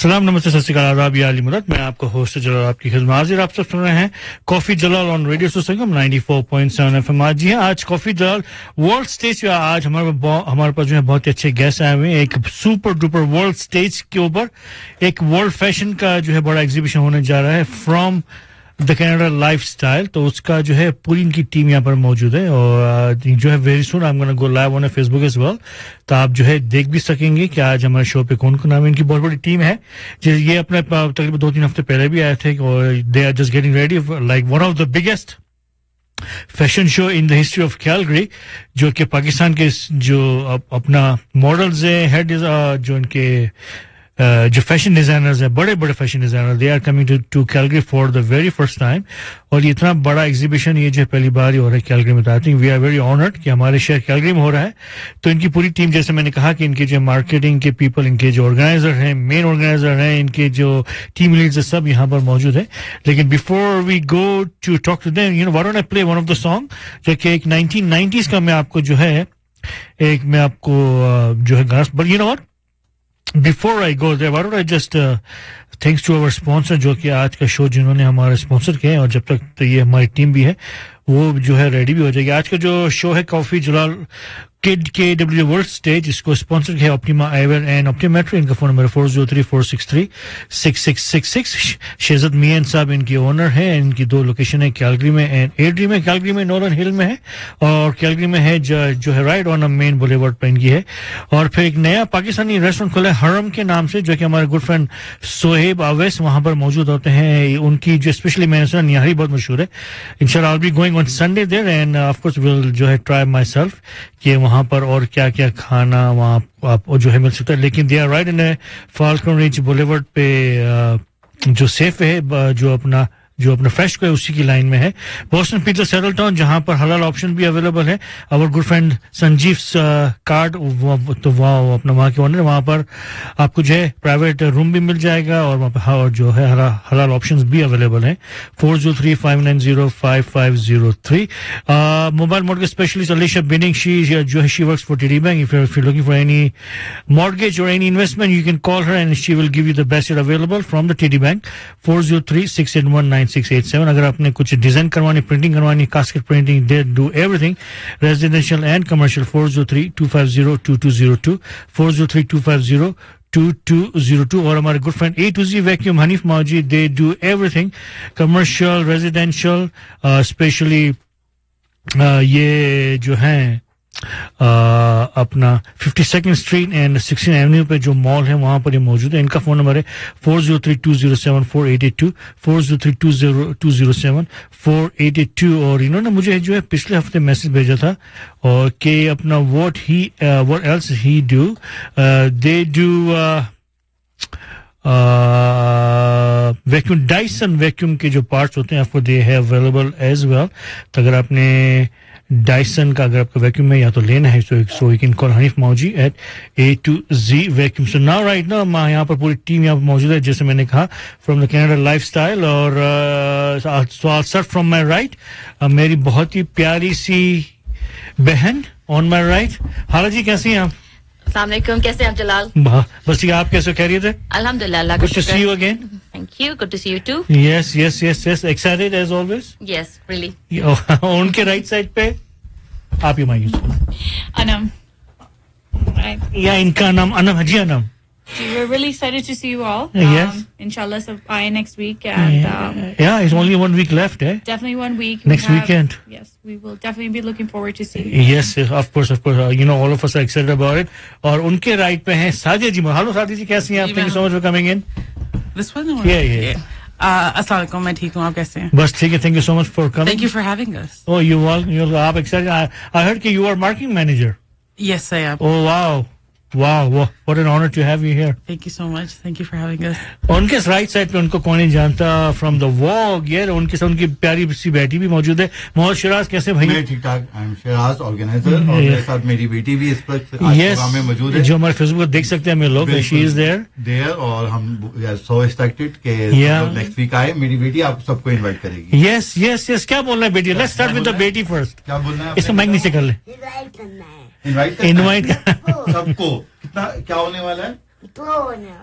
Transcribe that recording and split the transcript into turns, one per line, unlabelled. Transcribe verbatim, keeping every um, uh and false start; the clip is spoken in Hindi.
सलाम नमस्ते सत श्री अकाल आदाब या अली मुराद मैं आपका होस्ट जलाल आपकी खिदमत हाजिर आप सब सुन रहे हैं coffee Jalal on radio सुसंगम ninety four point seven FM. आज जी हाँ, आज कॉफी जलाल वर्ल्ड स्टेज पे आज हमारे हमारे पास जो है बहुत ही अच्छे गेस्ट आए हुए हैं। एक सुपर डुपर वर्ल्ड स्टेज के ऊपर एक वर्ल्ड फैशन का जो है बड़ा एग्जीबिशन होने जा रहा है फ्रॉम द कनाडा लाइफस्टाइल। तो उसका जो है पूरी इनकी टीम यहाँ पर मौजूद है और जो है very soon I am gonna go live on Facebook as well. तो आप जो है देख भी सकेंगे कि आज हमारे शो पे कौन कौन है। इनकी बहुत बड़ी टीम है जो ये अपने तकरीबन दो तीन हफ्ते पहले भी आए थे और they are just getting ready like one of the biggest fashion show in the history of Calgary, जो कि पाकिस्तान के जो अपना मॉडल्स है हेड जो इनके Uh, जो फैशन डिजाइनर्स हैं, बड़े बड़े fashion designer, they are coming to to Calgary for the very first time. और ये इतना बड़ा एग्जीबिशन ये जो पहली बार ही हो रहा है कैलगरी में। I think we are very honoured कि हमारे शहर कैलगरी में हो रहा है। तो इनकी पूरी टीम, जैसे मैंने कहा कि इनके जो मार्केटिंग के पीपल, इनके जो ऑर्गेनाइजर हैं, मेन ऑर्गेनाइजर हैं, इनके जो टीम लीडर्स हैं, सब यहाँ पर मौजूद है। लेकिन before we go to talk to them, you know, why don't I play one of the song जो कि एक नाइनटीन नाइंटीज़ का मैं आपको जो है एक मैं आपको जो है गाना, but you know what, Before I go there, why don't I just uh, thanks to our sponsor जो कि आज का शो जिन्होंने हमारे स्पॉन्सर किए हैं और जब तक तो ये हमारी टीम भी है वो जो है रेडी भी हो जाएगी। आज का जो शो है कॉफी जलाल किड के डब्ल्यू वर्ल्ड स्टेज, इसको स्पॉन्सर किया ऑप्टिमा आईवेयर एंड ऑप्टिमेट्री। इनका phone number four zero three four six three six six six six. शेजद मियान साहब इनके ओनर हैं। इनकी दो लोकेशन है कैलगरी में एंड एड्री में। कैलगरी में नॉर्दर्न हिल में है और कैलगरी में है जो, जो है right on a main boulevard पर इनकी है। और फिर एक नया पाकिस्तानी रेस्टोरेंट खुला है हरम के नाम से, जो कि हमारे गुड फ्रेंड सोहेब आवेस वहां पर मौजूद होते हैं। उनकी जो स्पेशली मैंने सुना निहारी बहुत मशहूर है। इंशाल्लाह I will be going on Sunday there end of course will जो है ट्राई माई सेल्फ कि वहां पर और क्या क्या खाना वहां आपको जो है मिल सकता है। लेकिन they are right in falcon ridge boulevard पे जो सेफ है, जो अपना जो अपना फ्रेश को है उसी की लाइन में है। बोस्टन पिज्जा सेटल टाउन, जहां पर हलाल ऑप्शन भी अवेलेबल है। अवर गुड फ्रेंड संजीव कार्ड, तो वहाँ अपना वहाँ के ओनर, वहां पर आपको जो है प्राइवेट रूम भी मिल जाएगा और वहाँ पर और जो है हलाल ऑप्शंस भी अवेलेबल हैं। Four zero three five nine zero five five zero three. Mobile mortgage specialist Alisha binning, she जो है she works for TD bank. If you looking for any mortgage और any investment you can call her and she will give you the best available from the TD bank. Four zero three six eight one nine six eight seven. अगर आपने कुछ डिजाइन करवानी, प्रिंटिंग करवानी, casket printing, they do everything residential and commercial. Four zero three to five zero to to zero to four zero three to five zero to to zero to. और हमारे good friend A to ji vacuum Hanif माजी, they do everything commercial, residential, specially ये जो है Uh, अपना fifty second street and sixteen Avenue पे जो मॉल है वहां पर ये मौजूद है। इनका फोन नंबर है four zero three to zero seven four eight eight to four zero three to zero to zero seven four eight eight to. और इन्होंने मुझे जो है पिछले हफ्ते मैसेज भेजा था और कि अपना what he what else he do, they do vacuum, Dyson vacuum के जो पार्ट्स होते हैं आपको they have available as well. तो अगर आपने डाइसन का अगर आपका वैक्यूम में या तो लेना है सो so you can call Hanif Mauji eight A to ji vacuum. So now right now मैं यहाँ पर पूरी टीम यहाँ पर मौजूद है, जैसे मैंने कहा फ्रॉम द कनाडा लाइफस्टाइल। और सो I start from my right, मेरी बहुत ही प्यारी सी बहन ऑन माय राइट। हाला जी कैसी हैं आप?
अस्सलाम वालेकुम, कैसे हैं आप जलाल?
बस ठीक, आप कैसे खैरियत है?
अल्हम्दुलिल्लाह,
good to C you again.
Thank you, good to C you to.
Yes yes yes yes, excited as always.
Yes really.
उनके राइट साइड पे आप ही माइक
Anam.
या इनका नाम अनम, जी Anam.
We're really excited to see you all.
Yes.
Um, inshallah, so by next week, and um,
yeah, it's only one week left, eh?
definitely one week.
Next
we have,
weekend.
Yes, we will definitely be looking forward to seeing you.
Yes, of course, of course. Uh, you know, all of us are excited about it. और उनके राइट पे हैं सादिया जी। हेलो सादिया जी, कैसी हैं आप? Thank you so much for coming in.
This one? Or?
Yeah, yeah. yeah.
Uh, अस्सलाम वालेकुम, मैं ठीक हूँ, आप कैसे हैं?
बस ठीक है, thank you so much for coming.
Thank you for having us.
Oh, you all, you all, आप excited? I, I heard कि you are marketing manager.
Yes, I am.
Oh, wow. Wow, wow, what an honor to have you here.
Thank you so much. Thank you for having us.
उनके राइट साइड पे उनको कौन नहीं जानता फ्रॉम द वॉग, ये उनके साथ उनकी प्यारी सी बेटी भी मौजूद है। मोहम्मद शिराज, कैसे भाई?
मैं ठीक ठाक, आई एम शिराज ऑर्गेनाइजर, और मेरे साथ मेरी बेटी भी इस पर आज प्रोग्राम में मौजूद है,
जो हमारे फेसबुक पर देख सकते हैं हम लोग। शी इज देयर देयर
और हम सो एक्साइटेड के नेक्स्ट वीक आए। मेरी बेटी आप सबको इनवाइट करेगी।
यस यस यस, क्या बोलना है बेटी? लेट्स स्टार्ट विद द बेटी फर्स्ट।
क्या बोलना है?
इसको माइक नीचे कर ले।
इनवाइट
इनवाइट
सबको। कितना क्या होने वाला है?